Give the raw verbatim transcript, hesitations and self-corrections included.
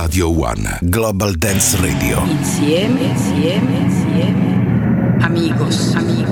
Radio One Global Dance Radio. Insieme, insieme, insieme. Amigos, amigos.